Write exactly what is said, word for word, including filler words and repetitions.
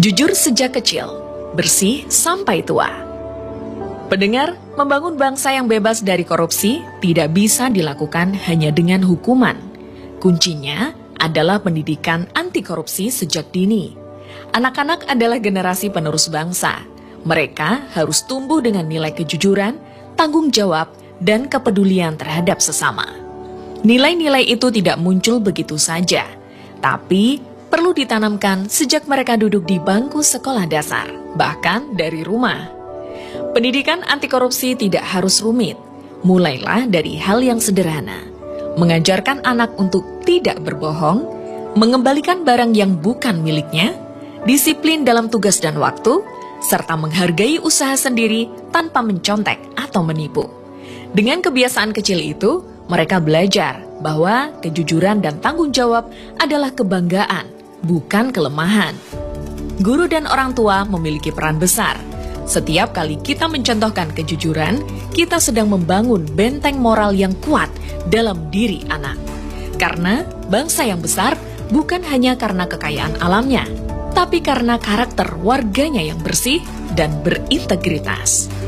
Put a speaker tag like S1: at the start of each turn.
S1: Jujur sejak kecil, bersih sampai tua. Pendengar, membangun bangsa yang bebas dari korupsi tidak bisa dilakukan hanya dengan hukuman. Kuncinya adalah pendidikan anti korupsi sejak dini. Anak-anak adalah generasi penerus bangsa. Mereka harus tumbuh dengan nilai kejujuran, tanggung jawab, dan kepedulian terhadap sesama. Nilai-nilai itu tidak muncul begitu saja, tapi perlu ditanamkan sejak mereka duduk di bangku sekolah dasar, bahkan dari rumah. Pendidikan anti korupsi tidak harus rumit. Mulailah dari hal yang sederhana. Mengajarkan anak untuk tidak berbohong, mengembalikan barang yang bukan miliknya, disiplin dalam tugas dan waktu, serta menghargai usaha sendiri tanpa mencontek atau menipu. Dengan kebiasaan kecil itu, mereka belajar bahwa kejujuran dan tanggung jawab adalah kebanggaan, bukan kelemahan. Guru dan orang tua memiliki peran besar. Setiap kali kita mencontohkan kejujuran, kita sedang membangun benteng moral yang kuat dalam diri anak. Karena bangsa yang besar bukan hanya karena kekayaan alamnya, tapi karena karakter warganya yang bersih dan berintegritas.